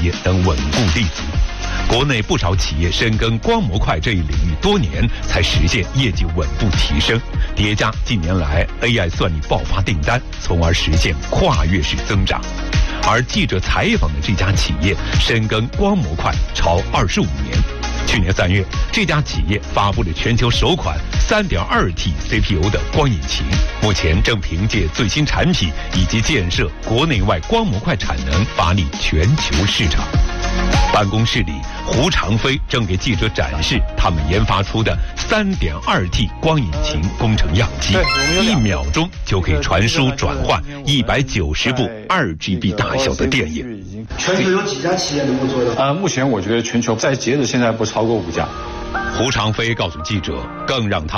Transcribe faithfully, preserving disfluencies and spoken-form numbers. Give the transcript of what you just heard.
业等稳固立足。国内不少企业深耕光模块这一领域多年，才实现业绩稳步提升，叠加近年来 A I 算力爆发订单，从而实现跨越式增长。而记者采访的这家企业深耕光模块超二十五年。去年三月，这家企业发布了全球首款 三点二 T C P U 的光引擎，目前正凭借最新产品以及建设国内外光模块产能，发力全球市场。办公室里，胡长飞正给记者展示他们研发出的 三点二 T 光引擎工程样机，一秒钟就可以传输转换一百九十部 二 G B 大小的电影。 全球有几家企业能够做到？ 呃，目前我觉得全球在截止现在不超过五家。 胡长飞告诉记者，更让他